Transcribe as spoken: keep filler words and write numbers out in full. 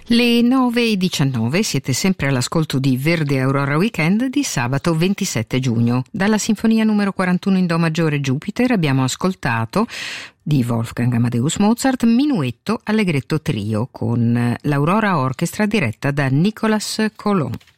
Le nove e diciannove, siete sempre all'ascolto di Verde Aurora Weekend di sabato ventisette giugno. Dalla sinfonia numero quarantuno in Do maggiore Jupiter abbiamo ascoltato di Wolfgang Amadeus Mozart Minuetto Allegretto Trio con l'Aurora Orchestra diretta da Nicolas Colomb.